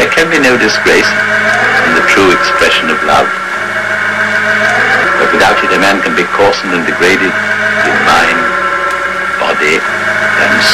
there can be no disgrace in the true expression of love. But without it, a man can be coarsened and degraded in mind, body, and